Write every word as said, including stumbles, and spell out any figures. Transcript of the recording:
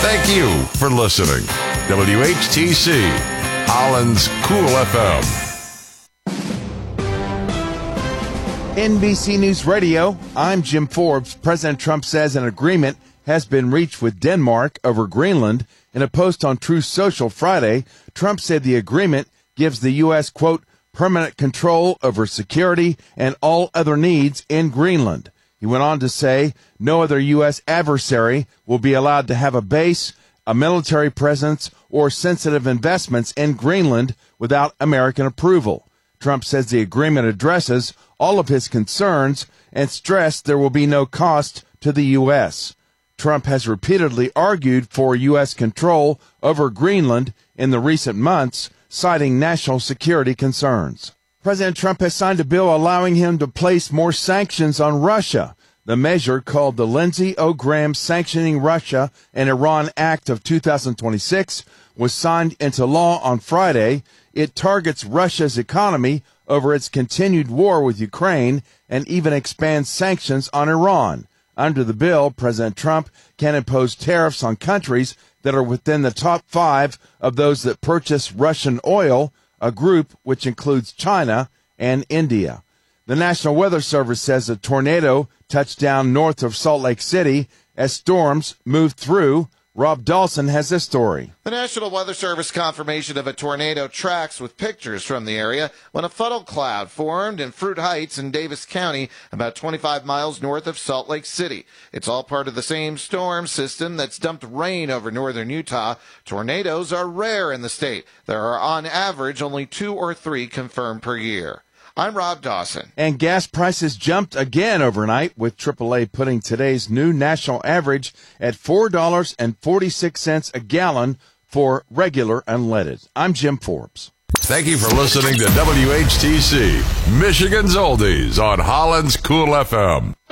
Thank you for listening. W H T C, Holland's Cool F M. N B C News Radio, I'm Jim Forbes. President Trump says an agreement has been reached with Denmark over Greenland. In a post on Truth Social Friday, Trump said the agreement gives the U S, quote, permanent control over security and all other needs in Greenland. He went on to say no other U S adversary will be allowed to have a base, a military presence, or sensitive investments in Greenland without American approval. Trump says the agreement addresses all of his concerns and stressed there will be no cost to the U S. Trump has repeatedly argued for U S control over Greenland in the recent months, citing national security concerns. President Trump has signed a bill allowing him to place more sanctions on Russia. The measure, called the Lindsey O. Graham Sanctioning Russia and Iran Act of two thousand twenty-six, was signed into law on Friday. It targets Russia's economy over its continued war with Ukraine and even expands sanctions on Iran. Under the bill, President Trump can impose tariffs on countries that are within the top five of those that purchase Russian oil, a group which includes China and India. The National Weather Service says a tornado touched down north of Salt Lake City as storms moved through. Rob Dawson has this story. The National Weather Service confirmation of a tornado tracks with pictures from the area when a funnel cloud formed in Fruit Heights in Davis County, about twenty-five miles north of Salt Lake City. It's all part of the same storm system that's dumped rain over northern Utah. Tornadoes are rare in the state. There are on average only two or three confirmed per year. I'm Rob Dawson. And gas prices jumped again overnight, with triple A putting today's new national average at four dollars and forty-six cents a gallon for regular unleaded. I'm Jim Forbes. Thank you for listening to W H T C, Michigan's Oldies on Holland's Cool F M.